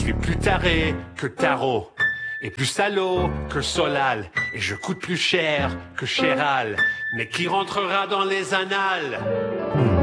suis plus taré que Tarot, et plus salaud que Solal, et je coûte plus cher que Chéral, mais qui rentrera dans les annales?